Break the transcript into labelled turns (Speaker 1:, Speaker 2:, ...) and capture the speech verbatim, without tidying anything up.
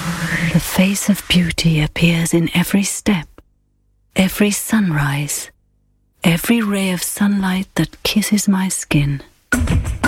Speaker 1: The face of beauty appears in every step, every sunrise, every ray of sunlight that kisses my skin.